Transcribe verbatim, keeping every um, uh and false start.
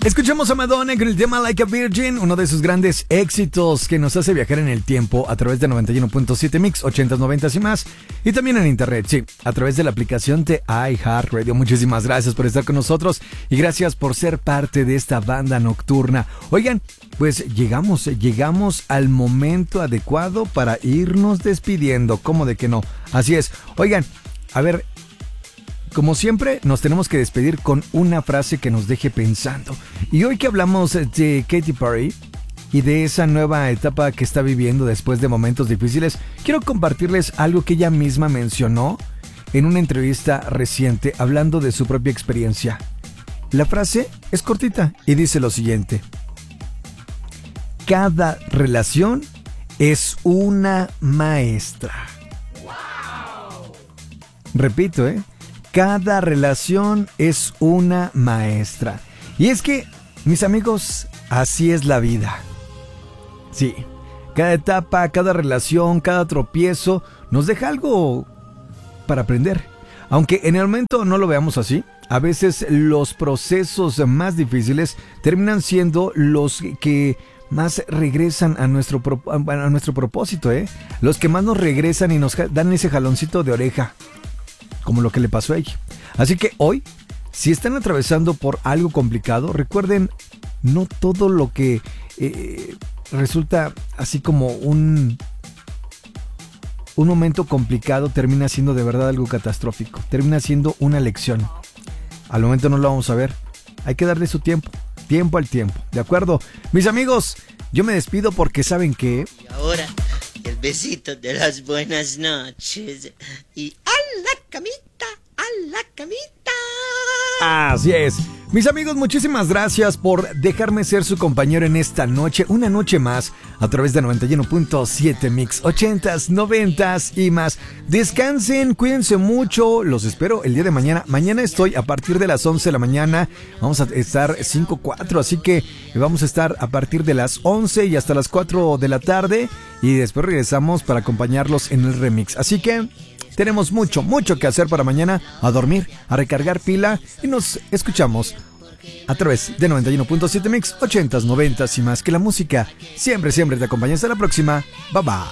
Escuchamos a Madonna con el tema Like a Virgin, uno de sus grandes éxitos que nos hace viajar en el tiempo a través de noventa y uno punto siete Mix, ochentas, noventas y más. Y también en internet, sí, a través de la aplicación de iHeartRadio. Muchísimas gracias por estar con nosotros y gracias por ser parte de esta banda nocturna. Oigan, pues llegamos, llegamos al momento adecuado para irnos despidiendo. ¿Cómo de que no? Así es. Oigan, a ver... Como siempre, nos tenemos que despedir con una frase que nos deje pensando. Y hoy que hablamos de Katy Perry y de esa nueva etapa que está viviendo después de momentos difíciles, quiero compartirles algo que ella misma mencionó en una entrevista reciente hablando de su propia experiencia. La frase es cortita y dice lo siguiente: cada relación es una maestra. Wow. Repito, ¿eh? Cada relación es una maestra. Y es que, mis amigos, así es la vida. Sí, cada etapa, cada relación, cada tropiezo nos deja algo para aprender. Aunque en el momento no lo veamos así, a veces los procesos más difíciles terminan siendo los que más regresan a nuestro, a nuestro propósito, ¿eh? Los que más nos regresan y nos dan ese jaloncito de oreja, como lo que le pasó a ella. Así que hoy, si están atravesando por algo complicado, recuerden, no todo lo que eh, resulta así como un, un momento complicado termina siendo de verdad algo catastrófico. Termina siendo una lección. Al momento no lo vamos a ver. Hay que darle su tiempo. Tiempo al tiempo. ¿De acuerdo? Mis amigos, yo me despido porque ¿saben qué? Y ahora, el besito de las buenas noches. Y a la camita, a la camita. Así es. Mis amigos, muchísimas gracias por dejarme ser su compañero en esta noche, una noche más, a través de noventa y uno punto siete Mix, ochentas, noventas y más. Descansen, cuídense mucho, los espero el día de mañana. Mañana estoy a partir de las once de la mañana, vamos a estar cinco cuatro, así que vamos a estar a partir de las once y hasta las cuatro de la tarde, y después regresamos para acompañarlos en el remix. Así que tenemos mucho, mucho que hacer para mañana, a dormir, a recargar pila, y nos escuchamos a través de noventa y uno punto siete Mix, ochentas, noventas y más. Que la música siempre, siempre te acompañe. Hasta la próxima. Bye bye.